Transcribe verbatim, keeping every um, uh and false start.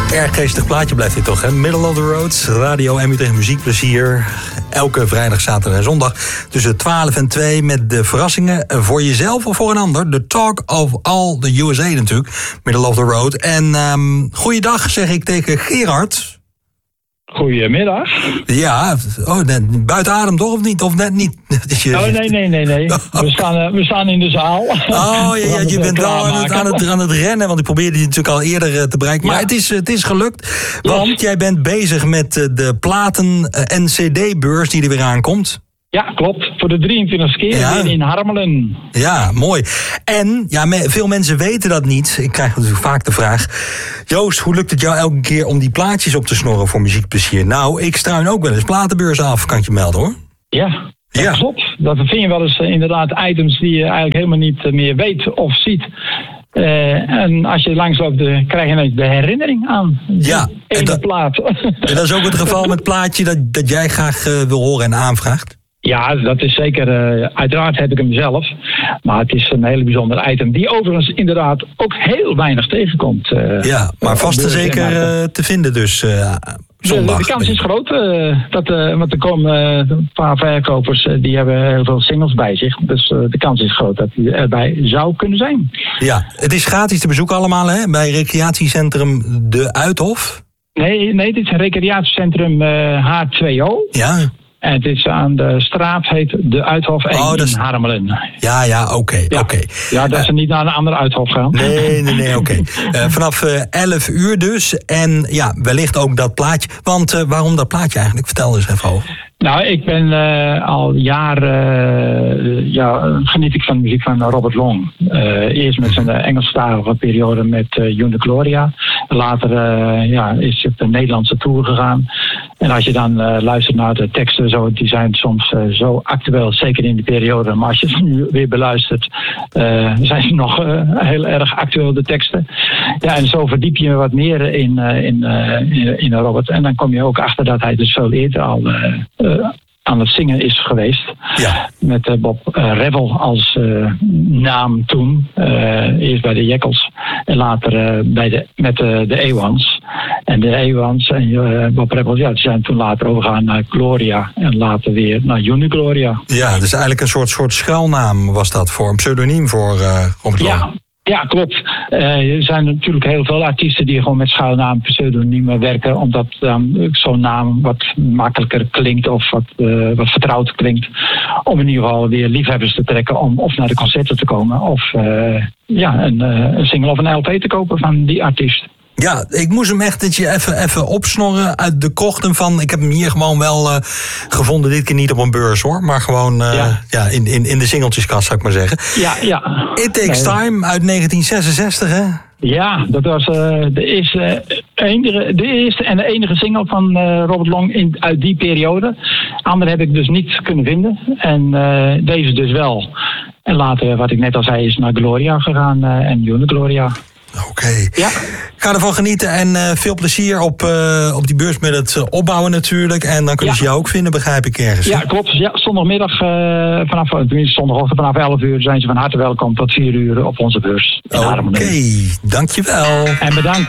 Erg geestig plaatje blijft dit toch, hè? Middle of the Road, radio en tegen muziekplezier. Elke vrijdag, zaterdag en zondag tussen twaalf en twee met de verrassingen voor jezelf of voor een ander. The Talk of All the U S A natuurlijk, Middle of the Road. En um, goeiedag zeg ik tegen Gerard. Goedemiddag. Ja, oh, net, buiten adem toch of niet? Of net niet? Oh, nee, nee, nee, nee. We staan, uh, we staan in de zaal. Oh, ja, ja je bent wel aan het, aan, het, aan het rennen, want ik probeerde die natuurlijk al eerder uh, te bereiken. Maar ja. het, is, het is gelukt, want yes. jij bent bezig met uh, de platen uh, en cd-beurs die er weer aankomt. Ja, klopt. Voor de drieëntwintigste keer ja. weer in Harmelen. Ja, mooi. En ja, me, veel mensen weten dat niet. Ik krijg natuurlijk vaak de vraag: Joost, hoe lukt het jou elke keer om die plaatjes op te snorren voor muziekplezier? Nou, ik struin ook wel eens platenbeurzen af, kan ik je melden hoor. Ja, dat ja. klopt. Dat vind je wel eens uh, inderdaad items die je eigenlijk helemaal niet uh, meer weet of ziet. Uh, en als je langsloopt, uh, krijg je ineens de herinnering aan. Ja, en dat, plaat. En dat is ook het geval met het plaatje dat, dat jij graag uh, wil horen en aanvraagt? Ja, dat is zeker. Uh, uiteraard heb ik hem zelf. Maar het is een hele bijzonder item. Die overigens inderdaad ook heel weinig tegenkomt. Uh, ja, maar vast en zeker uh, te vinden dus uh, zondag. De, de kans is groot. Uh, dat, uh, want er komen uh, een paar verkopers uh, die hebben heel veel singles bij zich. Dus uh, de kans is groot dat die erbij zou kunnen zijn. Ja, het is gratis te bezoeken allemaal hè? Bij recreatiecentrum De Uithof. Nee, nee, dit is een recreatiecentrum uh, H twee O. Ja. En het is aan de straat, heet de Uithof één oh, in is... Harmelen. Ja, ja, oké. Okay, ja. Okay. ja, dat uh, ze niet naar een andere Uithof gaan. Nee, nee, nee, oké. Okay. Uh, vanaf uh, elf uur dus. En ja, wellicht ook dat plaatje. Want uh, waarom dat plaatje eigenlijk? Vertel eens even over. Nou, ik ben uh, al jaren, uh, ja, geniet ik van de muziek van Robert Long. Uh, eerst met zijn uh, Engelstalige periode met uh, June Gloria. Later uh, ja, is het de Nederlandse tour gegaan. En als je dan uh, luistert naar de teksten, zo, die zijn soms uh, zo actueel, zeker in die periode. Maar als je het nu weer beluistert, uh, zijn ze nog uh, heel erg actueel, de teksten. Ja, en zo verdiep je wat meer in, uh, in, uh, in, in Robert. En dan kom je ook achter dat hij dus veel eerder al uh, uh, aan het zingen is geweest. Ja. Met uh, Bob uh, Revel als uh, naam toen. Uh, eerst bij de Jekkels en later uh, bij de, met uh, de Ewans. En de Ewans en uh, Bob Revel, ja, die zijn toen later overgegaan naar Gloria. En later weer naar Unigloria. Ja, dus eigenlijk een soort, soort schuilnaam was dat voor een pseudoniem voor uh, Robert Long. Ja. Ja, klopt. Uh, er zijn natuurlijk heel veel artiesten die gewoon met schuilnaam pseudoniemen werken, omdat dan um, zo'n naam wat makkelijker klinkt of wat, uh, wat vertrouwd klinkt. Om in ieder geval weer liefhebbers te trekken om of naar de concerten te komen of uh, ja, een, uh, een single of een L P te kopen van die artiest. Ja, ik moest hem echt dat je even, even opsnorren uit de krochten van. Ik heb hem hier gewoon wel uh, gevonden. Dit keer niet op een beurs hoor, maar gewoon uh, ja. Ja, in, in, in de singeltjeskast zou ik maar zeggen. Ja, ja. It Takes nee. Time uit negentien zesenzestig, hè? Ja, dat was uh, de, eerste, enige, de eerste en de enige single van uh, Robert Long in, uit die periode. Andere heb ik dus niet kunnen vinden. En uh, deze dus wel. En later, wat ik net al zei, is naar Gloria gegaan uh, en Unigloria. Oké. Okay. Ja. Ga ervan genieten en uh, veel plezier op, uh, op die beurs met het uh, opbouwen natuurlijk. En dan kunnen ja. ze jou ook vinden, begrijp ik ergens. Ja, klopt. Ja, zondagmiddag, uh, vanaf, tenminste zondagochtend vanaf elf uur zijn ze van harte welkom tot vier uur op onze beurs. Oké, okay. Dankjewel. En bedankt.